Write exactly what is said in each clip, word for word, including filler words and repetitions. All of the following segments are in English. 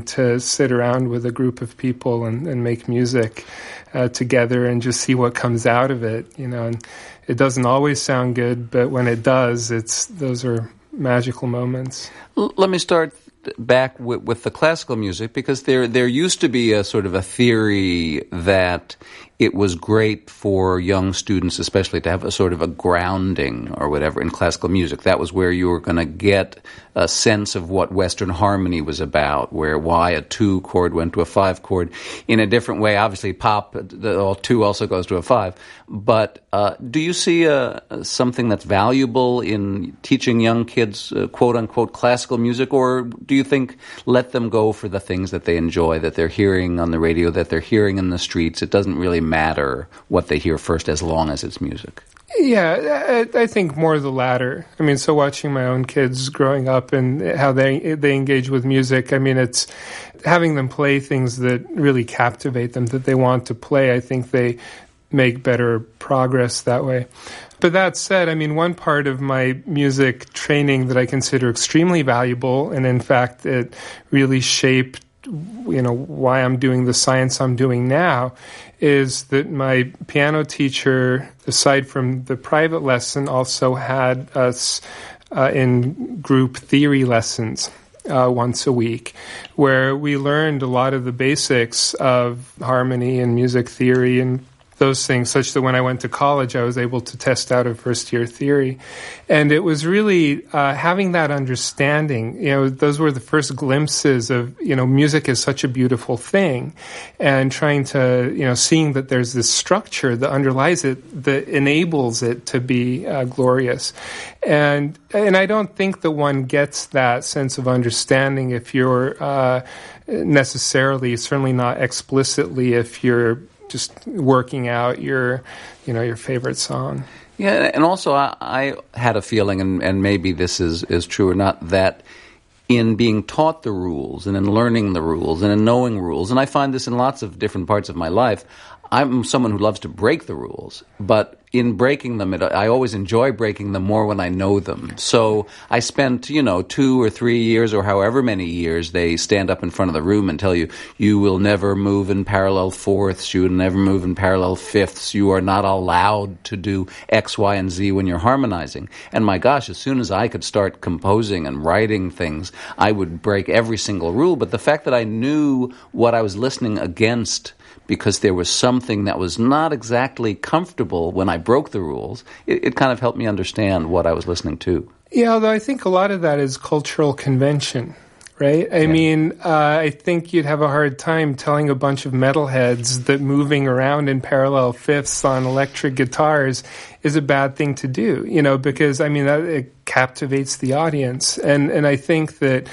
to sit around with a group of people and, and make music uh, together and just see what comes out of it, you know. And it doesn't always sound good, but when it does, it's those are magical moments. L- let me start back with, with the classical music, because there there used to be a sort of a theory that it was great for young students, especially, to have a sort of a grounding or whatever in classical music. That was where you were going to get a sense of what Western harmony was about, where why a two chord went to a five chord in a different way. Obviously, pop, the two also goes to a five. But uh, do you see uh, something that's valuable in teaching young kids, uh, quote unquote, classical music, or do you think let them go for the things that they enjoy, that they're hearing on the radio, that they're hearing in the streets? It doesn't really matter what they hear first as long as it's music. Yeah, I, I think more the latter. I mean, so watching my own kids growing up and how they they engage with music, I mean, it's having them play things that really captivate them, that they want to play. I think they make better progress that way. But that said, I mean, one part of my music training that I consider extremely valuable, and in fact, it really shaped, you know, why I'm doing the science I'm doing now, is that my piano teacher, aside from the private lesson, also had us uh, in group theory lessons uh, once a week, where we learned a lot of the basics of harmony and music theory and those things, such that when I went to college, I was able to test out a first-year theory. And it was really uh, having that understanding. You know, those were the first glimpses of, you know, music is such a beautiful thing, and trying to, you know, seeing that there's this structure that underlies it, that enables it to be uh, glorious. And and I don't think that one gets that sense of understanding if you're uh, necessarily, certainly not explicitly, if you're just working out your, you know, your favorite song. Yeah, and also I, I had a feeling, and, and maybe this is, is true or not, that in being taught the rules and in learning the rules and in knowing rules, and I find this in lots of different parts of my life, I'm someone who loves to break the rules, but in breaking them, it, I always enjoy breaking them more when I know them. So I spent, you know, two or three years or however many years they stand up in front of the room and tell you, you will never move in parallel fourths, you will never move in parallel fifths, you are not allowed to do X, Y, and Z when you're harmonizing. And my gosh, as soon as I could start composing and writing things, I would break every single rule. But the fact that I knew what I was listening against, because there was something that was not exactly comfortable when I broke the rules, it, it kind of helped me understand what I was listening to. Yeah, although I think a lot of that is cultural convention, right? I yeah. mean, uh, I think you'd have a hard time telling a bunch of metalheads that moving around in parallel fifths on electric guitars is a bad thing to do, you know, because, I mean, that, it captivates the audience. And, and I think that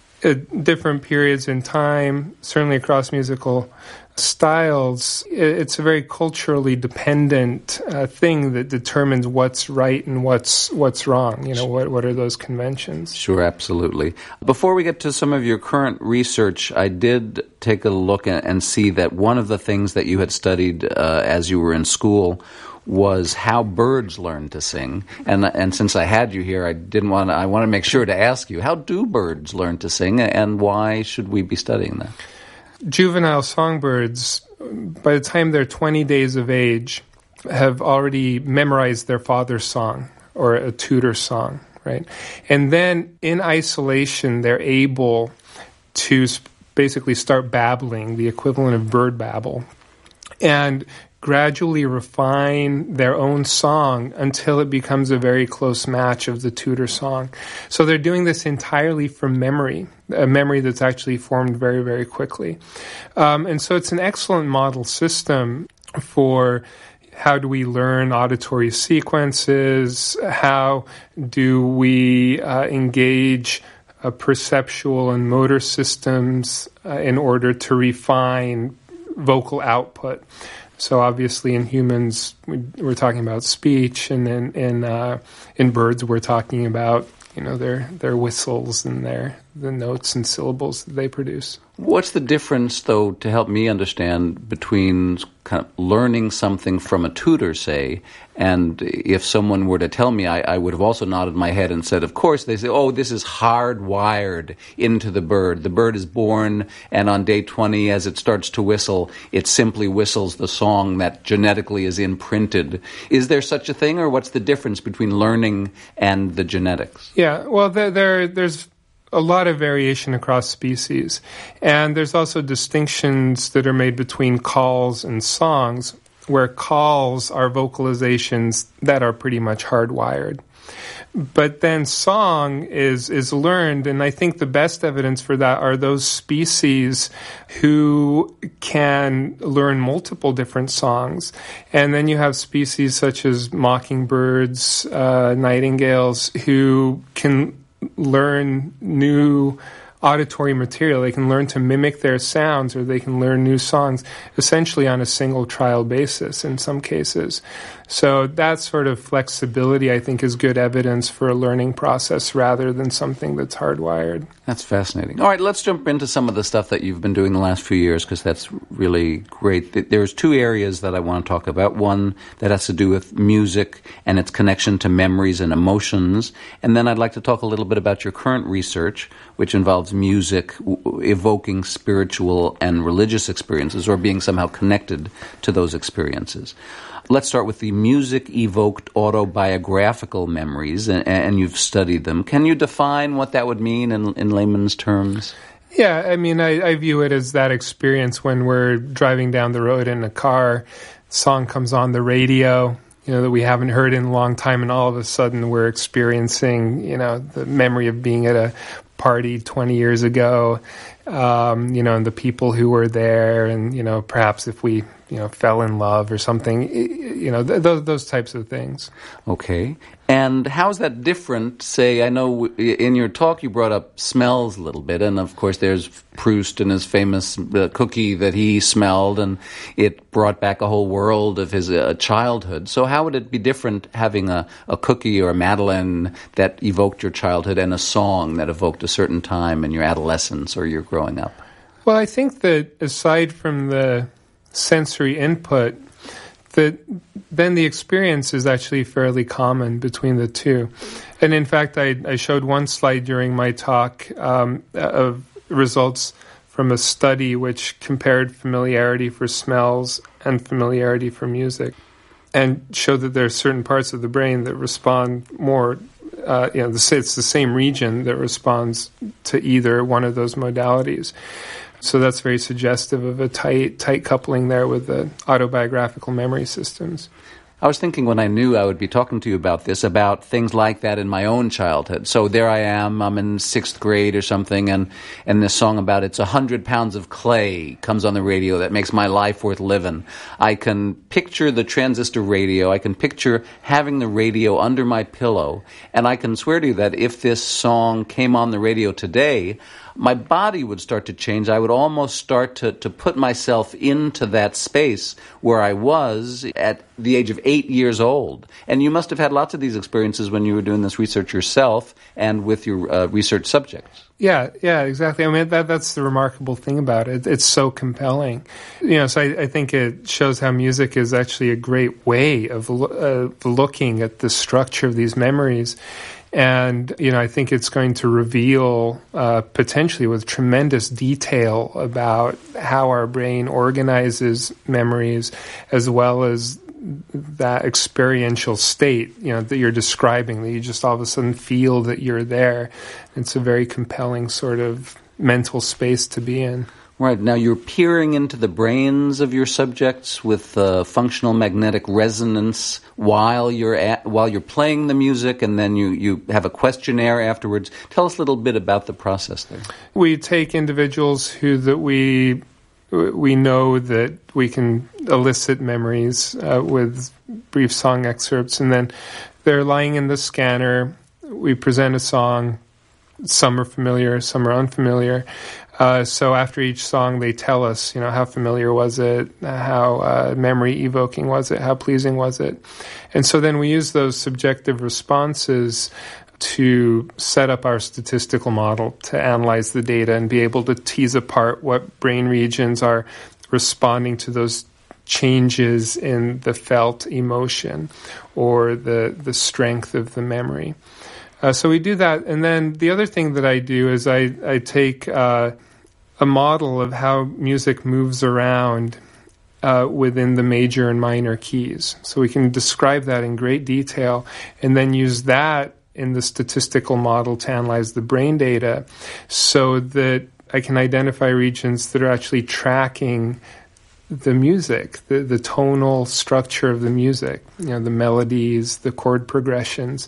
at different periods in time, certainly across musical styles, it's a very culturally dependent uh, thing that determines what's right and what's what's wrong. You know, what what are those conventions? Sure, absolutely. Before we get to some of your current research, I did take a look at, and see that one of the things that you had studied uh, as you were in school was how birds learn to sing. And and since I had you here, I didn't want to, I want to make sure to ask you, how do birds learn to sing, and why should we be studying that? Juvenile songbirds, by the time they're twenty days of age, have already memorized their father's song or a tutor song, right? And then in isolation, they're able to basically start babbling, the equivalent of bird babble, and gradually refine their own song until it becomes a very close match of the tutor song. So they're doing this entirely from memory, a memory that's actually formed very, very quickly. Um, and so it's an excellent model system for how do we learn auditory sequences, how do we uh, engage uh, perceptual and motor systems uh, in order to refine vocal output. So obviously in humans, we're talking about speech, and in in, uh, in birds, we're talking about, you know, their their whistles and their the notes and syllables that they produce. What's the difference, though, to help me understand, between kind of learning something from a tutor, say, and if someone were to tell me, I, I would have also nodded my head and said, of course, they say, oh, this is hardwired into the bird. The bird is born, and on day twenty, as it starts to whistle, it simply whistles the song that genetically is imprinted. Is there such a thing, or what's the difference between learning and the genetics? Yeah, well, there, there there's a lot of variation across species. And there's also distinctions that are made between calls and songs, where calls are vocalizations that are pretty much hardwired. But then song is is learned, and I think the best evidence for that are those species who can learn multiple different songs. And then you have species such as mockingbirds, uh, nightingales, who can learn new auditory material. They can learn to mimic their sounds, or they can learn new songs essentially on a single trial basis in some cases. So that sort of flexibility, I think, is good evidence for a learning process rather than something that's hardwired. That's fascinating. All right, let's jump into some of the stuff that you've been doing the last few years, because that's really great. There's two areas that I want to talk about. One that has to do with music and its connection to memories and emotions. And then I'd like to talk a little bit about your current research, which involves music evoking spiritual and religious experiences, or being somehow connected to those experiences. Let's start with the music-evoked autobiographical memories, and, and you've studied them. Can you define what that would mean in, in layman's terms? Yeah, I mean, I, I view it as that experience when we're driving down the road in a car, song comes on the radio, you know, that we haven't heard in a long time, and all of a sudden we're experiencing, you know, the memory of being at a party twenty years ago, um, you know, and the people who were there, and, you know, perhaps if we, you know, fell in love or something, you know, th- those those types of things. Okay. And how's that different? Say, I know in your talk you brought up smells a little bit, and of course there's Proust and his famous uh, cookie that he smelled, and it brought back a whole world of his uh, childhood. So how would it be different having a, a cookie or a Madeleine that evoked your childhood and a song that evoked a certain time in your adolescence or your growing up? Well, I think that aside from the sensory input, that then the experience is actually fairly common between the two. And in fact, I, I showed one slide during my talk um, of results from a study which compared familiarity for smells and familiarity for music, and showed that there are certain parts of the brain that respond more, uh, you know, the, it's the same region that responds to either one of those modalities. So that's very suggestive of a tight tight coupling there with the autobiographical memory systems. I was thinking when I knew I would be talking to you about this, about things like that in my own childhood. So there I am, I'm in sixth grade or something, and, and this song about it's a hundred pounds of clay comes on the radio that makes my life worth living. I can picture the transistor radio, I can picture having the radio under my pillow, and I can swear to you that if this song came on the radio today, my body would start to change. I would almost start to, to put myself into that space where I was at the age of eight years old. And you must have had lots of these experiences when you were doing this research yourself and with your uh, research subjects. Yeah, yeah, exactly. I mean, that that's the remarkable thing about it. It's so compelling. You know, so I, I think it shows how music is actually a great way of uh, looking at the structure of these memories. And, you know, I think it's going to reveal uh, potentially with tremendous detail about how our brain organizes memories, as well as that experiential state, you know, that you're describing, that you just all of a sudden feel that you're there. It's a very compelling sort of mental space to be in. Right. Now you're peering into the brains of your subjects with uh, functional magnetic resonance while you're at, while you're playing the music, and then you, you have a questionnaire afterwards. Tell us a little bit about the process there. We take individuals who that we we know that we can elicit memories uh, with brief song excerpts, and then they're lying in the scanner. We present a song. Some are familiar, some are unfamiliar. Uh, so after each song, they tell us, you know, how familiar was it, how uh, memory evoking was it, how pleasing was it. And so then we use those subjective responses to set up our statistical model to analyze the data and be able to tease apart what brain regions are responding to those changes in the felt emotion or the the strength of the memory. Uh, so we do that. And then the other thing that I do is I, I take uh, a model of how music moves around uh, within the major and minor keys. So we can describe that in great detail and then use that in the statistical model to analyze the brain data so that I can identify regions that are actually tracking the music, the, the tonal structure of the music, you know, the melodies, the chord progressions,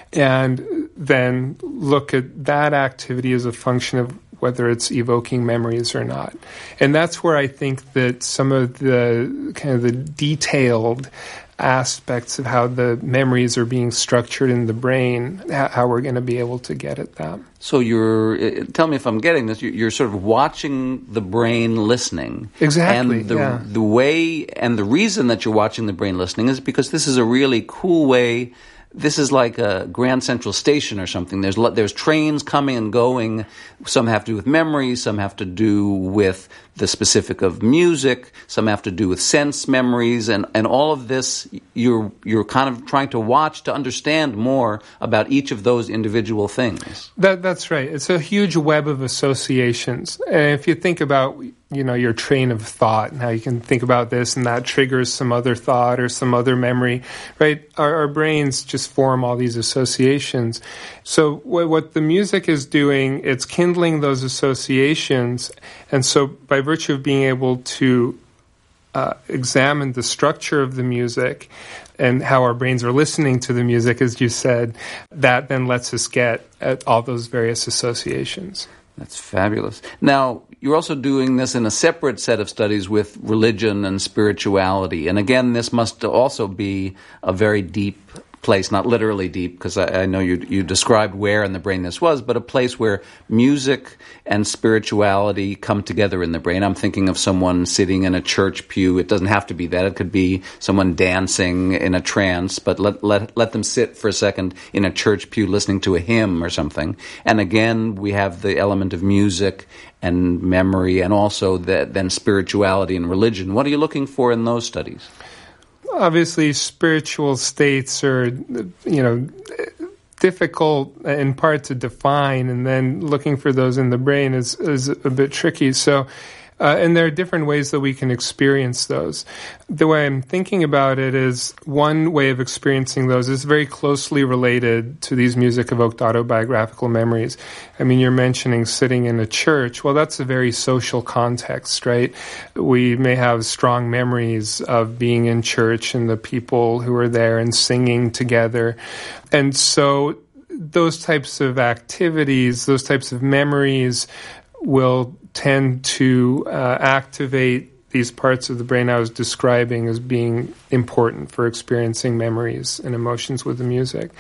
and then look at that activity as a function of whether it's evoking memories or not. And that's where I think that some of the kind of the detailed aspects of how the memories are being structured in the brain, how we're going to be able to get at that. So you're, tell me if I'm getting this, you're sort of watching the brain listening. Exactly, And the, yeah. the way, and the reason that you're watching the brain listening is because this is a really cool way. This is like a Grand Central Station or something. There's there's trains coming and going. Some have to do with memory. Some have to do with the specific of music. Some have to do with sense memories. And, and all of this, you're you're kind of trying to watch to understand more about each of those individual things. That That's right. It's a huge web of associations. And if you think about, you know, your train of thought and how you can think about this and that triggers some other thought or some other memory, right? Our, our brains just form all these associations. So what, what the music is doing, it's kindling those associations. And so by virtue of being able to uh, examine the structure of the music and how our brains are listening to the music, as you said, that then lets us get at all those various associations. That's fabulous. Now, you're also doing this in a separate set of studies with religion and spirituality. And again, this must also be a very deep place, not literally deep, because I, I know you you described where in the brain this was, but a place where music and spirituality come together in the brain. I'm thinking of someone sitting in a church pew. It doesn't have to be that. It could be someone dancing in a trance, but let let let them sit for a second in a church pew listening to a hymn or something. And again, we have the element of music and memory and also the, then spirituality and religion. What are you looking for in those studies? Obviously, spiritual states are, you know, difficult in part to define, and then looking for those in the brain is, is a bit tricky. So, uh, and there are different ways that we can experience those. The way I'm thinking about it is one way of experiencing those is very closely related to these music-evoked autobiographical memories. I mean, you're mentioning sitting in a church. Well, that's a very social context, right? We may have strong memories of being in church and the people who are there and singing together. And so those types of activities, those types of memories will tend to uh, activate these parts of the brain I was describing as being important for experiencing memories and emotions with the music.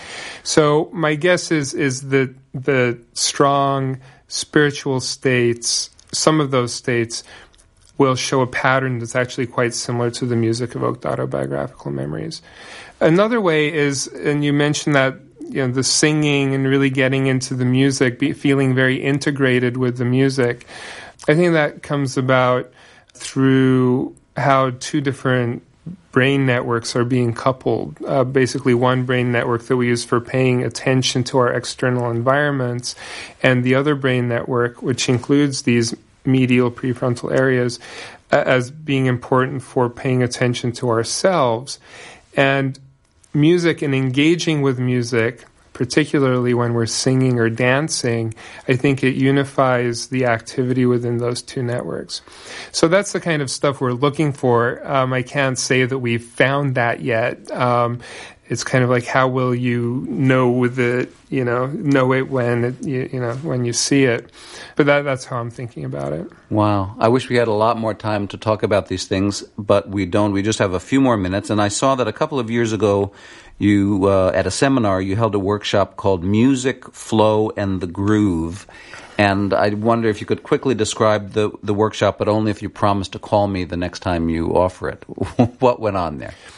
So my guess is is that the strong spiritual states, some of those states, will show a pattern that's actually quite similar to the music-evoked autobiographical memories. Another way is, and you mentioned that, you know, the singing and really getting into the music, be, feeling very integrated with the music. I think that comes about through how two different brain networks are being coupled. Uh, basically, one brain network that we use for paying attention to our external environments, and the other brain network, which includes these medial prefrontal areas, uh, as being important for paying attention to ourselves. And music and engaging with music, particularly when we're singing or dancing, I think it unifies the activity within those two networks. So that's the kind of stuff we're looking for. Um, I can't say that we've found that yet. Um, it's kind of like, how will you know with it, you know, know it when it, you, you know, when you see it. But that, that's how I'm thinking about it. Wow. I wish we had a lot more time to talk about these things, but we don't. We just have a few more minutes. And I saw that a couple of years ago, you, uh, at a seminar, you held a workshop called Music, Flow, and the Groove. And I wonder if you could quickly describe the, the workshop, but only if you promise to call me the next time you offer it. What went on there?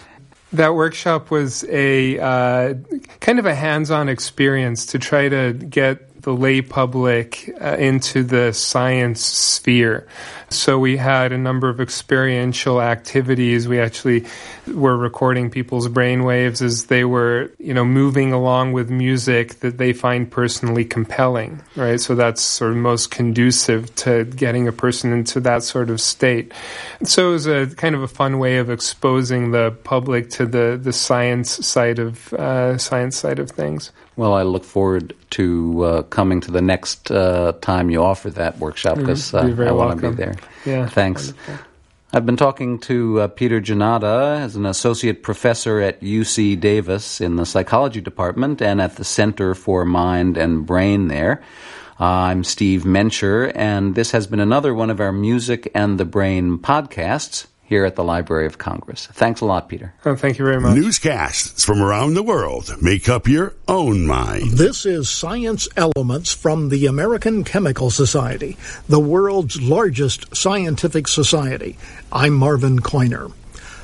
That workshop was a uh, kind of a hands-on experience to try to get the lay public uh, into the science sphere. So we had a number of experiential activities. We actually were recording people's brainwaves as they were, you know, moving along with music that they find personally compelling, right? So that's sort of most conducive to getting a person into that sort of state. So it was a kind of a fun way of exposing the public to the, the science side of uh, science side of things. Well, I look forward to uh, coming to the next uh, time you offer that workshop because uh, I want to be there. Yeah, thanks. Wonderful. I've been talking to uh, Peter Janata as an associate professor at U C Davis in the psychology department and at the Center for Mind and Brain there. Uh, I'm Steve Mencher, and this has been another one of our Music and the Brain podcasts here at the Library of Congress. Thanks a lot, Peter. Oh, thank you very much. Newscasts from around the world make up your own mind. This is Science Elements from the American Chemical Society, the world's largest scientific society. I'm Marvin Coiner.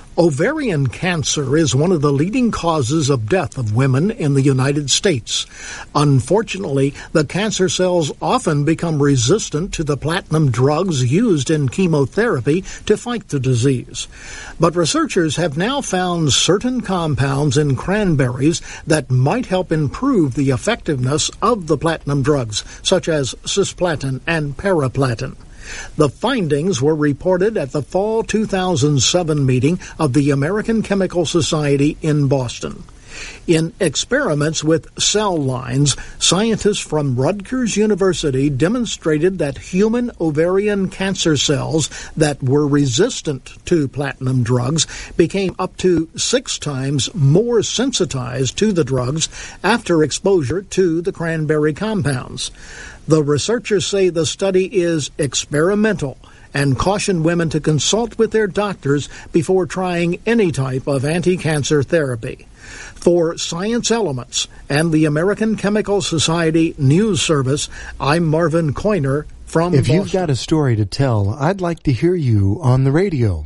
Ovarian cancer is one of the leading causes of death of women in the United States. Unfortunately, the cancer cells often become resistant to the platinum drugs used in chemotherapy to fight the disease. But researchers have now found certain compounds in cranberries that might help improve the effectiveness of the platinum drugs, such as cisplatin and paraplatin. The findings were reported at the fall two thousand seven meeting of the American Chemical Society in Boston. In experiments with cell lines, scientists from Rutgers University demonstrated that human ovarian cancer cells that were resistant to platinum drugs became up to six times more sensitized to the drugs after exposure to the cranberry compounds. The researchers say the study is experimental and caution women to consult with their doctors before trying any type of anti-cancer therapy. For Science Elements and the American Chemical Society News Service, I'm Marvin Coiner from If Boston. you've got a story to tell, I'd like to hear you on the radio.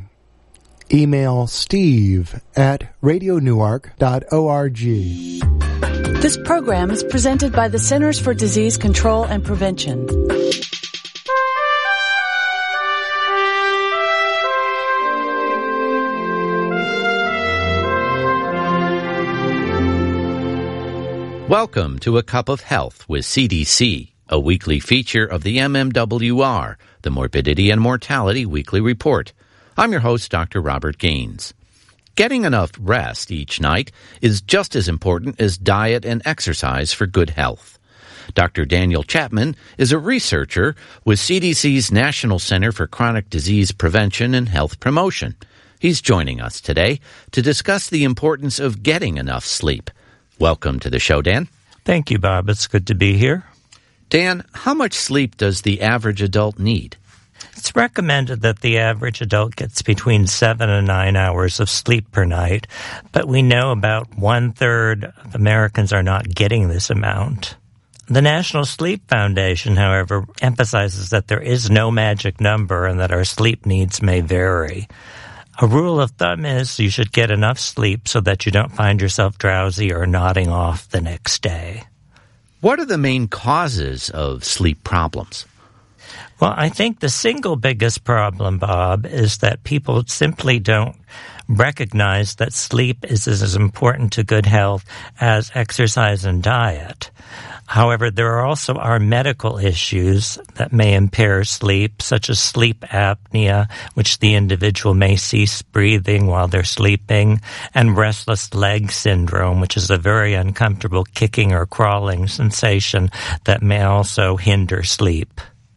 Email steve at radio newark dot org. This program is presented by the Centers for Disease Control and Prevention. Welcome to A Cup of Health with C D C, a weekly feature of the M M W R, the Morbidity and Mortality Weekly Report. I'm your host, Doctor Robert Gaines. Getting enough rest each night is just as important as diet and exercise for good health. Doctor Daniel Chapman is a researcher with C D C's National Center for Chronic Disease Prevention and Health Promotion. He's joining us today to discuss the importance of getting enough sleep. Welcome to the show, Dan. Thank you, Bob. It's good to be here. Dan, how much sleep does the average adult need? It's recommended that the average adult gets between seven and nine hours of sleep per night, but we know about one-third of Americans are not getting this amount. The National Sleep Foundation, however, emphasizes that there is no magic number and that our sleep needs may vary. A rule of thumb is you should get enough sleep so that you don't find yourself drowsy or nodding off the next day. What are the main causes of sleep problems? Well, I think the single biggest problem, Bob, is that people simply don't recognize that sleep is as important to good health as exercise and diet. However, there are also our medical issues that may impair sleep, such as sleep apnea, which the individual may cease breathing while they're sleeping, and restless leg syndrome, which is a very uncomfortable kicking or crawling sensation that may also hinder sleep.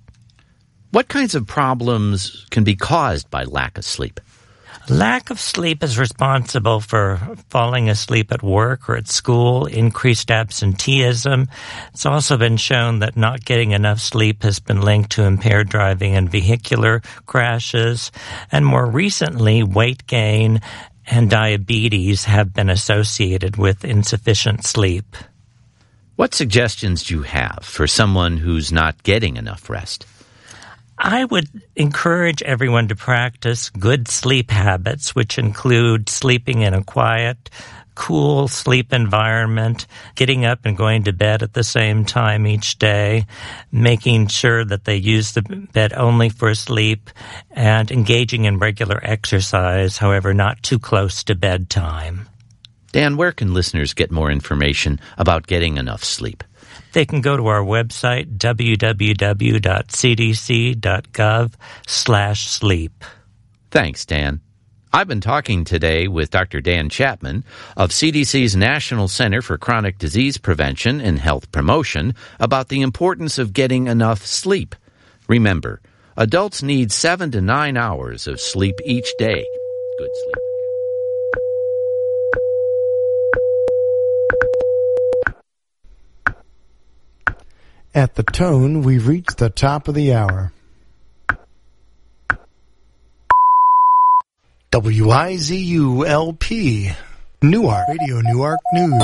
What kinds of problems can be caused by lack of sleep? Lack of sleep is responsible for falling asleep at work or at school, increased absenteeism. It's also been shown that not getting enough sleep has been linked to impaired driving and vehicular crashes. And more recently, weight gain and diabetes have been associated with insufficient sleep. What suggestions do you have for someone who's not getting enough rest? I would encourage everyone to practice good sleep habits, which include sleeping in a quiet, cool sleep environment, getting up and going to bed at the same time each day, making sure that they use the bed only for sleep, and engaging in regular exercise, however, not too close to bedtime. Dan, where can listeners get more information about getting enough sleep? They can go to our website, w w w dot c d c dot gov slash sleep. Thanks, Dan. I've been talking today with Doctor Dan Chapman of C D C's National Center for Chronic Disease Prevention and Health Promotion about the importance of getting enough sleep. Remember, adults need seven to nine hours of sleep each day. Good sleep. At the tone, we've reached the top of the hour. W I Z U L P, Newark, Radio Newark News.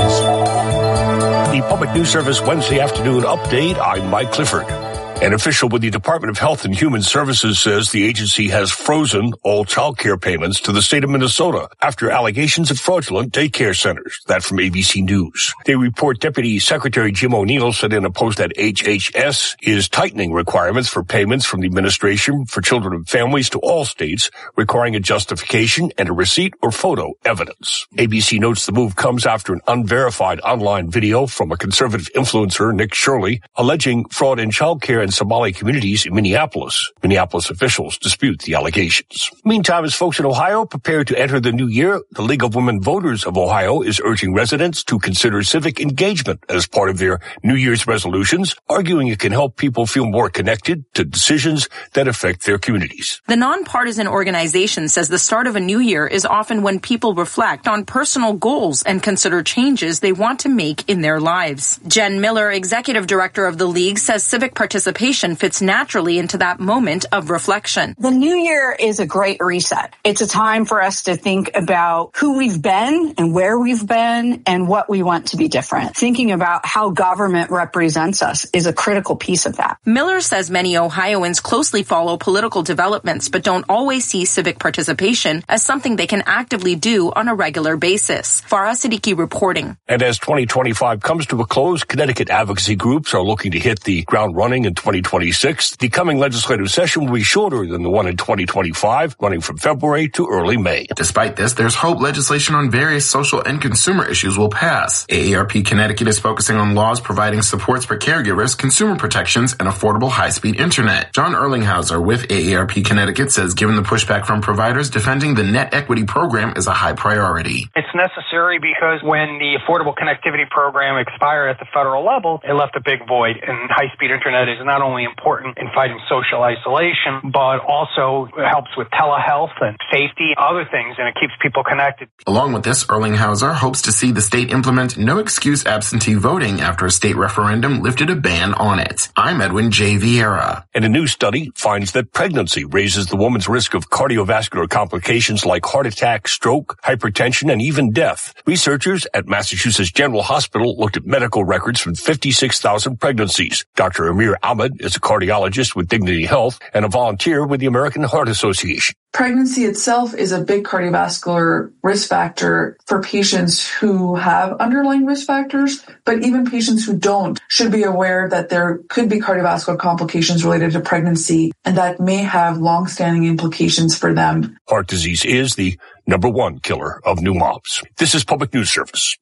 The Public News Service Wednesday afternoon update. I'm Mike Clifford. An official with the Department of Health and Human Services says the agency has frozen all child care payments to the state of Minnesota after allegations of fraudulent daycare centers. That from A B C News. They report Deputy Secretary Jim O'Neill said in a post that H H S is tightening requirements for payments from the Administration for Children and Families to all states, requiring a justification and a receipt or photo evidence. A B C notes the move comes after an unverified online video from a conservative influencer, Nick Shirley, alleging fraud in child care and Somali communities in Minneapolis. Minneapolis officials dispute the allegations. Meantime, as folks in Ohio prepare to enter the new year, the League of Women Voters of Ohio is urging residents to consider civic engagement as part of their New Year's resolutions, arguing it can help people feel more connected to decisions that affect their communities. The nonpartisan organization says the start of a new year is often when people reflect on personal goals and consider changes they want to make in their lives. Jen Miller, executive director of the League, says civic participation fits naturally into that moment of reflection. The new year is a great reset. It's a time for us to think about who we've been and where we've been and what we want to be different. Thinking about how government represents us is a critical piece of that. Miller says many Ohioans closely follow political developments but don't always see civic participation as something they can actively do on a regular basis. Farah Siddiqui reporting. And as twenty twenty-five comes to a close, Connecticut advocacy groups are looking to hit the ground running in twenty twenty-six. The coming legislative session will be shorter than the one in twenty twenty-five, running from February to early May. Despite this, there's hope legislation on various social and consumer issues will pass. A A R P Connecticut is focusing on laws providing supports for caregivers, consumer protections, and affordable high-speed internet. John Erlinghauser with A A R P Connecticut says given the pushback from providers, defending the net equity program is a high priority. It's necessary because when the Affordable Connectivity Program expired at the federal level, it left a big void, and high-speed internet is not only important in fighting social isolation, but also helps with telehealth and safety, other things, and it keeps people connected. Along with this, Erlinghauser hopes to see the state implement no-excuse absentee voting after a state referendum lifted a ban on it. I'm Edwin J. Vieira. And a new study finds that pregnancy raises the woman's risk of cardiovascular complications like heart attack, stroke, hypertension, and even death. Researchers at Massachusetts General Hospital looked at medical records from fifty-six thousand pregnancies. Doctor Amir Ahmed is a cardiologist with Dignity Health and a volunteer with the American Heart Association. Pregnancy itself is a big cardiovascular risk factor for patients who have underlying risk factors, but even patients who don't should be aware that there could be cardiovascular complications related to pregnancy, and that may have long-standing implications for them. Heart disease is the number one killer of new moms. This is Public News Service.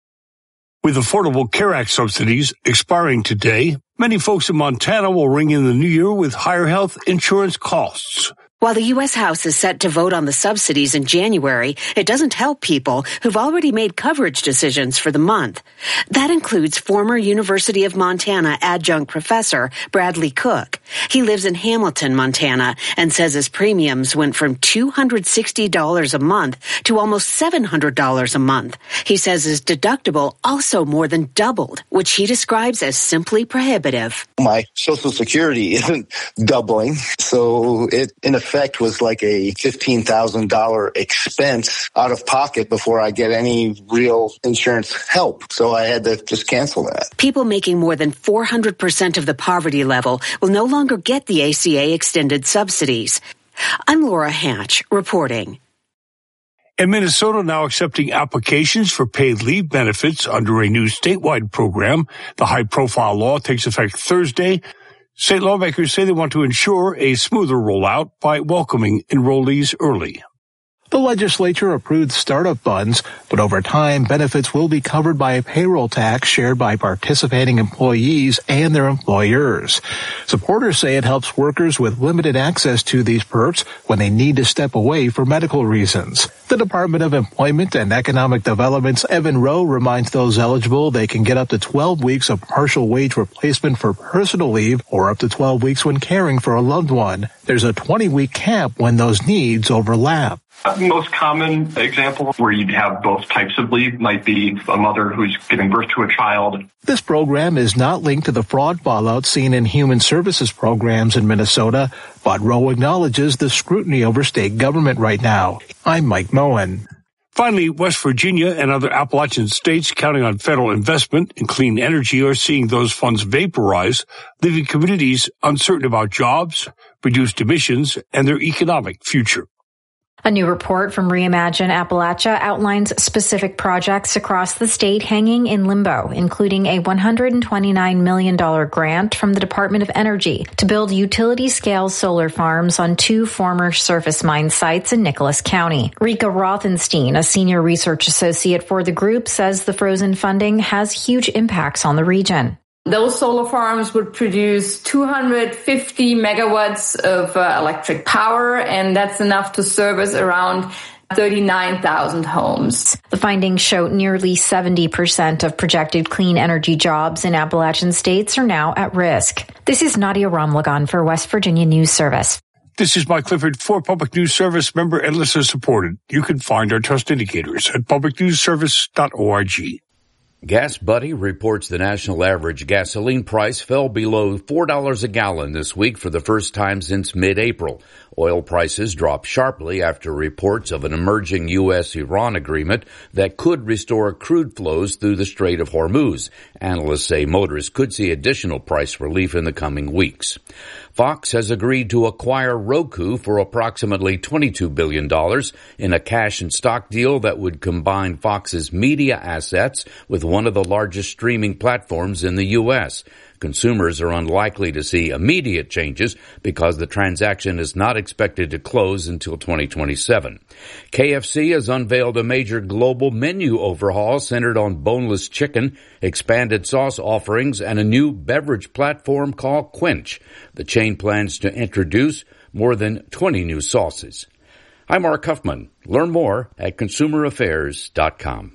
With Affordable Care Act subsidies expiring today, many folks in Montana will ring in the new year with higher health insurance costs. While the U S House is set to vote on the subsidies in January, it doesn't help people who've already made coverage decisions for the month. That includes former University of Montana adjunct professor Bradley Cook. He lives in Hamilton, Montana, and says his premiums went from two hundred sixty dollars a month to almost seven hundred dollars a month. He says his deductible also more than doubled, which he describes as simply prohibitive. My Social Security isn't doubling, so it, in effect, effect was like a fifteen thousand dollars expense out of pocket before I get any real insurance help. So I had to just cancel that. People making more than four hundred percent of the poverty level will no longer get the A C A extended subsidies. I'm Laura Hatch, reporting. And Minnesota now accepting applications for paid leave benefits under a new statewide program. The high-profile law takes effect Thursday. State lawmakers say they want to ensure a smoother rollout by welcoming enrollees early. The legislature approved startup funds, but over time, benefits will be covered by a payroll tax shared by participating employees and their employers. Supporters say it helps workers with limited access to these perks when they need to step away for medical reasons. The Department of Employment and Economic Development's Evan Rowe reminds those eligible they can get up to twelve weeks of partial wage replacement for personal leave or up to twelve weeks when caring for a loved one. There's a twenty-week cap when those needs overlap. The most common example where you'd have both types of leave might be a mother who's giving birth to a child. This program is not linked to the fraud fallout seen in human services programs in Minnesota, but Rowe acknowledges the scrutiny over state government right now. I'm Mike Moen. Finally, West Virginia and other Appalachian states counting on federal investment in clean energy are seeing those funds vaporize, leaving communities uncertain about jobs, reduced emissions, and their economic future. A new report from Reimagine Appalachia outlines specific projects across the state hanging in limbo, including a one hundred twenty-nine million dollars grant from the Department of Energy to build utility-scale solar farms on two former surface mine sites in Nicholas County. Rika Rothenstein, a senior research associate for the group, says the frozen funding has huge impacts on the region. Those solar farms would produce two hundred fifty megawatts of uh, electric power, and that's enough to service around thirty-nine thousand homes. The findings show nearly seventy percent of projected clean energy jobs in Appalachian states are now at risk. This is Nadia Ramlagan for West Virginia News Service. This is Mike Clifford for Public News Service, member and listener supported. You can find our trust indicators at public news service dot org. Gas Buddy reports the national average gasoline price fell below four dollars a gallon this week for the first time since mid-April. Oil prices dropped sharply after reports of an emerging U S Iran agreement that could restore crude flows through the Strait of Hormuz. Analysts say motorists could see additional price relief in the coming weeks. Fox has agreed to acquire Roku for approximately twenty-two billion dollars in a cash and stock deal that would combine Fox's media assets with one of the largest streaming platforms in the U S. Consumers are unlikely to see immediate changes because the transaction is not expected to close until twenty twenty-seven. K F C has unveiled a major global menu overhaul centered on boneless chicken, expanded sauce offerings, and a new beverage platform called Quench. The chain plans to introduce more than twenty new sauces. I'm Mark Huffman. Learn more at consumer affairs dot com.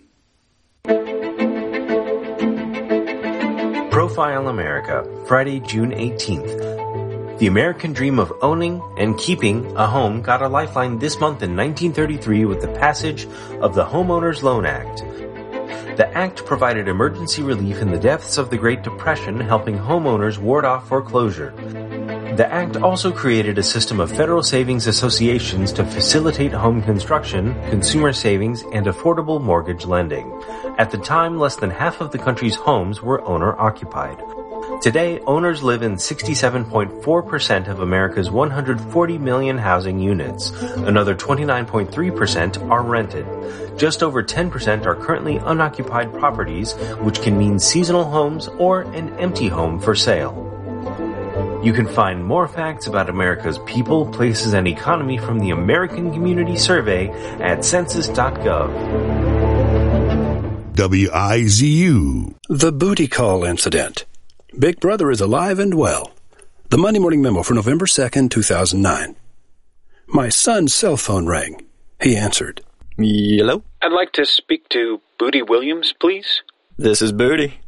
Profile America, Friday, June eighteenth. The American dream of owning and keeping a home got a lifeline this month in nineteen thirty-three with the passage of the Homeowners Loan Act. The act provided emergency relief in the depths of the Great Depression, helping homeowners ward off foreclosure. The act also created a system of federal savings associations to facilitate home construction, consumer savings, and affordable mortgage lending. At the time, less than half of the country's homes were owner-occupied. Today, owners live in sixty-seven point four percent of America's one hundred forty million housing units. Another twenty-nine point three percent are rented. Just over ten percent are currently unoccupied properties, which can mean seasonal homes or an empty home for sale. You can find more facts about America's people, places, and economy from the American Community Survey at census dot gov. W I Z U. The Booty Call Incident. Big Brother is alive and well. The Monday Morning Memo for November second, two thousand nine. My son's cell phone rang. He answered. Hello? I'd like to speak to Booty Williams, please. This is Booty.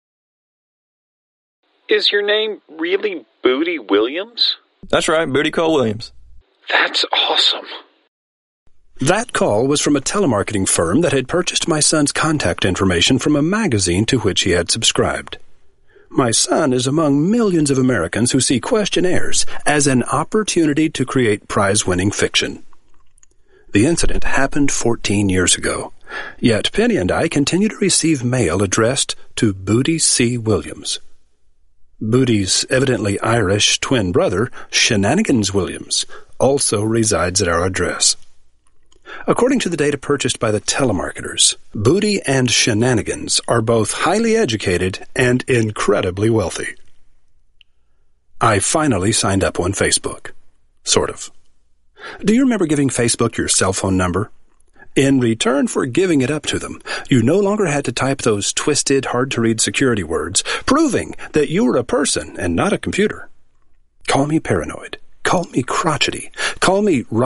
Is your name really Booty Williams? That's right, Booty Call Williams. That's awesome. That call was from a telemarketing firm that had purchased my son's contact information from a magazine to which he had subscribed. My son is among millions of Americans who see questionnaires as an opportunity to create prize-winning fiction. The incident happened fourteen years ago, yet Penny and I continue to receive mail addressed to Booty C. Williams. Booty's evidently Irish twin brother, Shenanigans Williams, also resides at our address. According to the data purchased by the telemarketers, Booty and Shenanigans are both highly educated and incredibly wealthy. I finally signed up on Facebook. Sort of. Do you remember giving Facebook your cell phone number? In return for giving it up to them, you no longer had to type those twisted, hard-to-read security words, proving that you were a person and not a computer. Call me paranoid. Call me crotchety. Call me